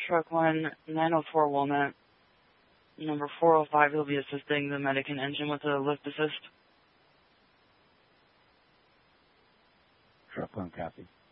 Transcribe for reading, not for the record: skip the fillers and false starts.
Truck 1, 904 Walnut. Number 405, he'll be assisting the medic and engine with a lift assist. Truck 1, copy.